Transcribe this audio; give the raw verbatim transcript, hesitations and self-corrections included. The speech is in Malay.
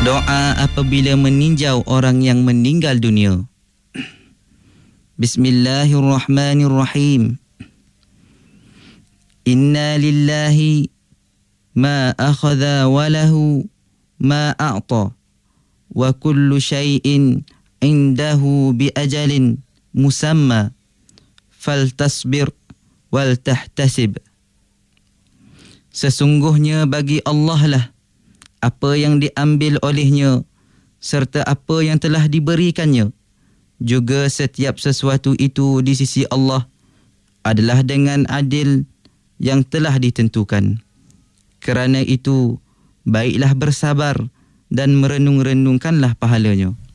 Doa apabila meninjau orang yang meninggal dunia. Bismillahirrahmanirrahim. Inna lillahi ma akhadha wa lahu ma a'ta wa kullu syai'in indahu bi ajalin musamma faltasbir wal tahtasib. Sesungguhnya bagi Allah lah apa yang diambil olehnya serta apa yang telah diberikannya. Juga setiap sesuatu itu di sisi Allah adalah dengan adil yang telah ditentukan. Kerana itu, baiklah bersabar dan merenung-renungkanlah pahalanya.